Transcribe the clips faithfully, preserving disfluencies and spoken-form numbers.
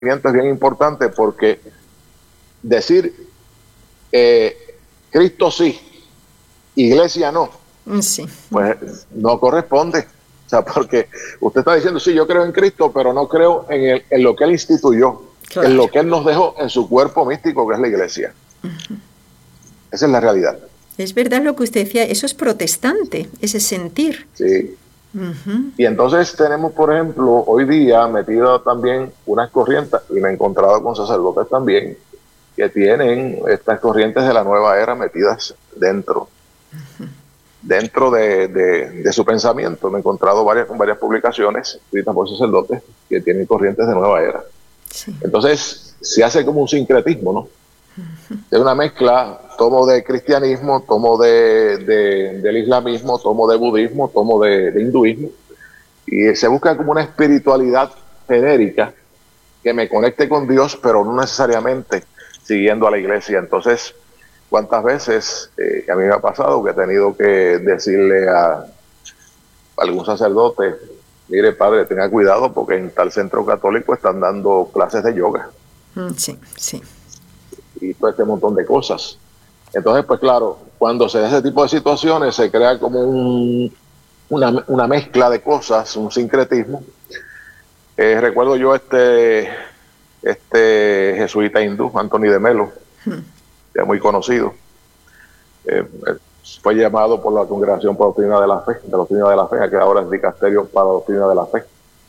es bien importante porque decir eh, Cristo sí, iglesia no, sí, pues no corresponde. O sea, porque usted está diciendo, sí, yo creo en Cristo, pero no creo en, el, en lo que Él instituyó, claro. en lo que Él nos dejó en su cuerpo místico, que es la iglesia. Uh-huh. Esa es la realidad. Es verdad lo que usted decía, eso es protestante, ese sentir. Sí. Uh-huh. Y entonces tenemos, por ejemplo, hoy día metido también unas corrientes, y me he encontrado con sacerdotes también, que tienen estas corrientes de la nueva era metidas dentro, uh-huh. dentro de, de, de su pensamiento. Me he encontrado varias, varias publicaciones escritas por sacerdotes que tienen corrientes de nueva era. Sí. Entonces se hace como un sincretismo, ¿no? Uh-huh. Es una mezcla, tomo de cristianismo, tomo de, de, del islamismo, tomo de budismo, tomo de, de hinduismo, y se busca como una espiritualidad genérica que me conecte con Dios, pero no necesariamente siguiendo a la iglesia. Entonces, ¿cuántas veces eh, a mí me ha pasado que he tenido que decirle a, a algún sacerdote, mire padre, tenga cuidado porque en tal centro católico están dando clases de yoga? Sí, sí. Y todo este montón de cosas. Entonces, pues claro, cuando se da ese tipo de situaciones se crea como un, una, una mezcla de cosas, un sincretismo. Eh, recuerdo yo este, este jesuita hindú, Anthony de Melo, hmm. ya muy conocido, eh, fue llamado por la Congregación para la Doctrina de la Fe, de la Doctrina de la Fe, que ahora es Dicasterio para la Doctrina de la Fe.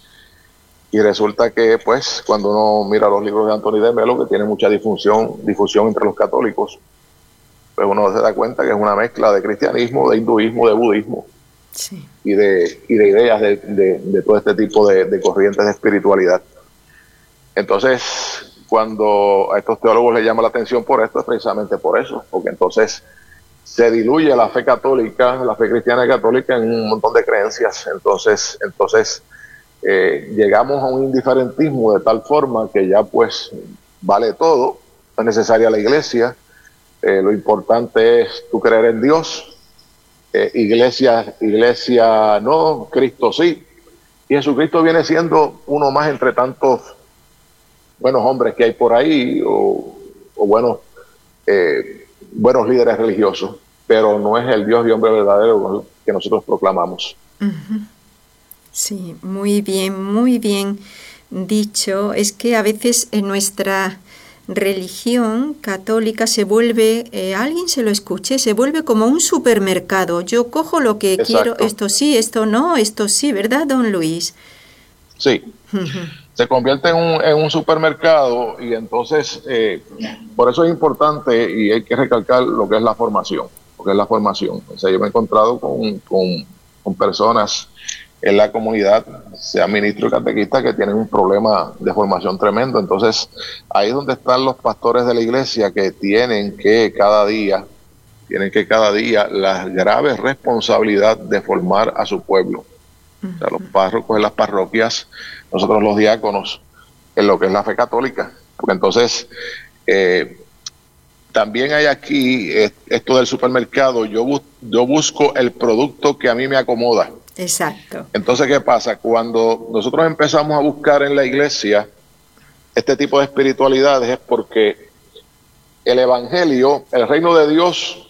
Y resulta que, pues, cuando uno mira los libros de Anthony de Melo, que tiene mucha difusión, difusión entre los católicos, pues uno se da cuenta que es una mezcla de cristianismo, de hinduismo, de budismo, sí. y, de, y de ideas de, de, de todo este tipo de, de corrientes de espiritualidad. Entonces, cuando a estos teólogos les llama la atención por esto, es precisamente por eso, porque entonces se diluye la fe católica, la fe cristiana católica en un montón de creencias. Entonces, entonces eh, llegamos a un indiferentismo de tal forma que ya pues vale todo, no es necesaria la iglesia, eh, lo importante es tú creer en Dios, eh, iglesia, iglesia no, Cristo sí, y Jesucristo viene siendo uno más entre tantos buenos hombres que hay por ahí, o, o buenos, eh, buenos líderes religiosos, pero no es el Dios y hombre verdadero que nosotros proclamamos. Uh-huh. Sí, muy bien, muy bien dicho. Es que a veces en nuestra religión católica se vuelve, eh, alguien se lo escuche, se vuelve como un supermercado. Yo cojo lo que Exacto. quiero, esto sí, esto no, esto sí, ¿verdad, don Luis? Sí. Uh-huh. Se convierte en un, en un supermercado, y entonces eh, por eso es importante y hay que recalcar lo que es la formación, lo que es la formación. O sea, yo me he encontrado con, con, con personas en la comunidad, sea ministro y catequista, que tienen un problema de formación tremendo. Entonces ahí es donde están los pastores de la iglesia, que tienen que cada día, tienen que cada día la grave responsabilidad de formar a su pueblo. O sea, los párrocos de las parroquias, nosotros los diáconos, en lo que es la fe católica. Porque entonces, eh, también hay aquí eh, esto del supermercado, yo, bu yo busco el producto que a mí me acomoda. Exacto. Entonces, ¿qué pasa? Cuando nosotros empezamos a buscar en la iglesia este tipo de espiritualidades, es porque el evangelio, el reino de Dios,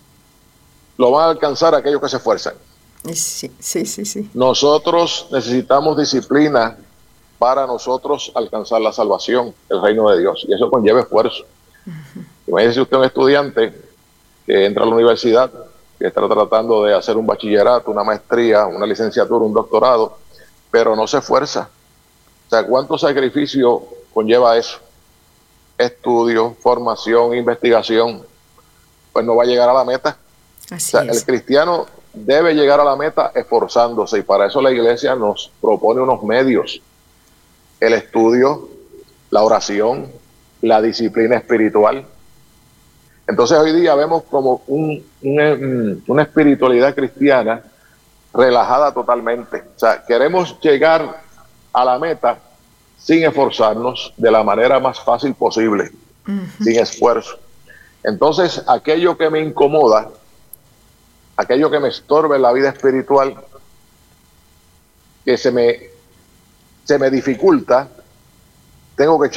lo van a alcanzar aquellos que se esfuerzan. Sí, sí, sí, sí. Nosotros necesitamos disciplina para nosotros alcanzar la salvación, el reino de Dios, y eso conlleva esfuerzo. Uh-huh. Imagínese usted un estudiante que entra a la universidad, que está tratando de hacer un bachillerato, una maestría, una licenciatura, un doctorado, pero no se esfuerza. O sea, ¿cuánto sacrificio conlleva eso? Estudio, formación, investigación, pues no va a llegar a la meta. Así o sea, es. El cristiano debe llegar a la meta esforzándose, y para eso la iglesia nos propone unos medios: el estudio, la oración, la disciplina espiritual. Entonces hoy día vemos como un, un, una espiritualidad cristiana relajada totalmente. O sea, queremos llegar a la meta sin esforzarnos, de la manera más fácil posible, uh-huh. sin esfuerzo. Entonces, aquello que me incomoda, aquello que me estorbe en la vida espiritual, que se me, se me dificulta, tengo que